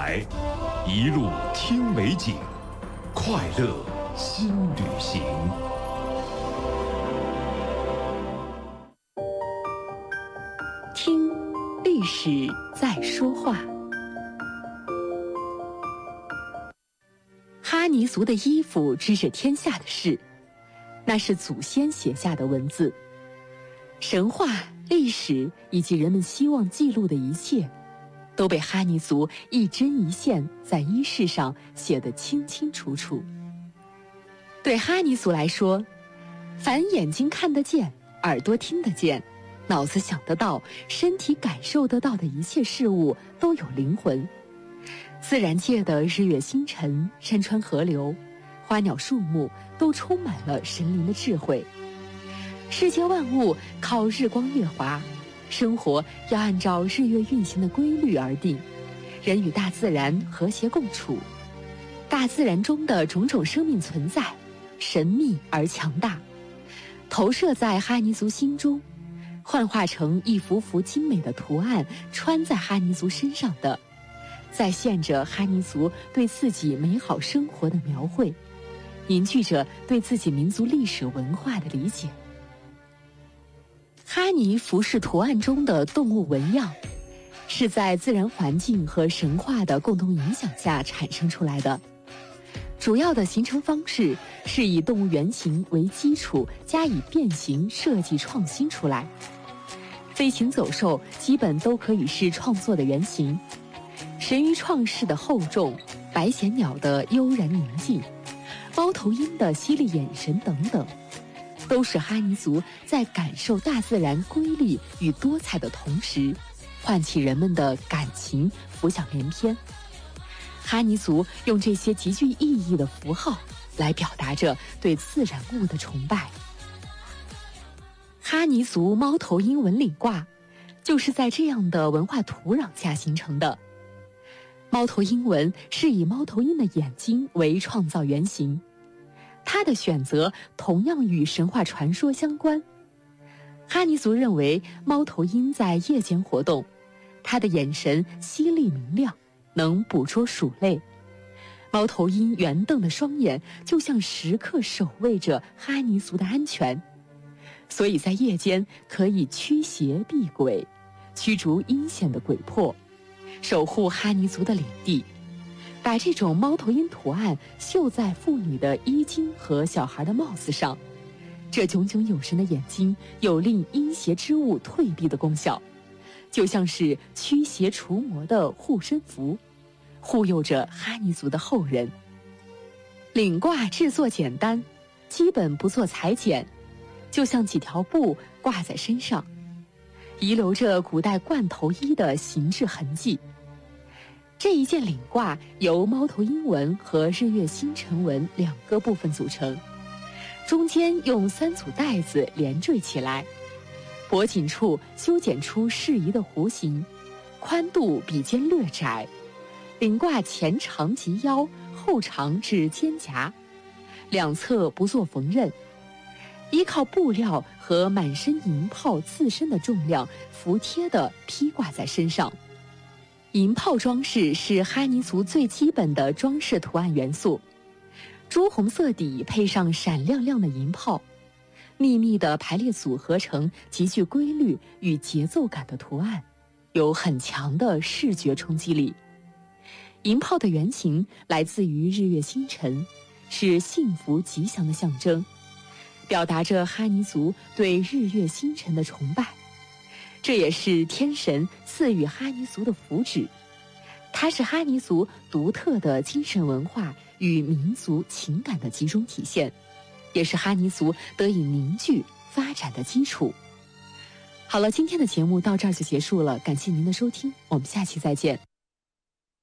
台，一路听美景，快乐新旅行。 听历史在说话。哈尼族的衣服知着天下的事，那是祖先写下的文字。神话、历史以及人们希望记录的一切，都被哈尼族一针一线在衣饰上写得清清楚楚。对哈尼族来说，凡眼睛看得见、耳朵听得见、脑子想得到、身体感受得到的一切事物都有灵魂。自然界的日月星辰、山川河流、花鸟树木都充满了神灵的智慧。世界万物靠日光月华，生活要按照日月运行的规律而定，人与大自然和谐共处。大自然中的种种生命存在，神秘而强大，投射在哈尼族心中，幻化成一幅幅精美的图案，穿在哈尼族身上的，再现着哈尼族对自己美好生活的描绘，凝聚着对自己民族历史文化的理解。哈尼服饰图案中的动物纹样，是在自然环境和神话的共同影响下产生出来的。主要的形成方式是以动物原型为基础，加以变形设计创新出来。飞禽走兽基本都可以是创作的原型，神鱼创世的厚重，白衔鸟的悠然宁静，猫头鹰的犀利眼神等等，都是哈尼族在感受大自然瑰丽与多彩的同时，唤起人们的感情，浮想联翩。哈尼族用这些极具意义的符号来表达着对自然物的崇拜。哈尼族猫头鹰纹领褂就是在这样的文化土壤下形成的。猫头鹰纹是以猫头鹰的眼睛为创造原型，它的选择同样与神话传说相关。哈尼族认为猫头鹰在夜间活动，它的眼神犀利明亮，能捕捉鼠类。猫头鹰圆瞪的双眼就像时刻守卫着哈尼族的安全，所以在夜间可以驱邪避鬼，驱逐阴险的鬼魄，守护哈尼族的领地。把这种猫头鹰图案绣在妇女的衣襟和小孩的帽子上，这炯炯有神的眼睛有令阴邪之物退避的功效，就像是驱邪除魔的护身符，护佑着哈尼族的后人。领褂制作简单，基本不做裁剪，就像几条布挂在身上，遗留着古代罐头衣的形制痕迹。这一件领褂由猫头鹰纹和日月星辰纹两个部分组成，中间用3组带子连缀起来，脖颈处修剪出适宜的弧形，宽度比肩略窄，领褂前长及腰，后长至肩胛，两侧不做缝纫，依靠布料和满身银炮自身的重量服帖地披挂在身上。银炮装饰是哈尼族最基本的装饰图案元素，朱红色底配上闪亮亮的银炮，密密地排列组合成极具规律与节奏感的图案，有很强的视觉冲击力。银炮的原型来自于日月星辰，是幸福吉祥的象征，表达着哈尼族对日月星辰的崇拜。这也是天神赐予哈尼族的福祉，它是哈尼族独特的精神文化与民族情感的集中体现，也是哈尼族得以凝聚发展的基础。好了，今天的节目到这儿就结束了，感谢您的收听，我们下期再见。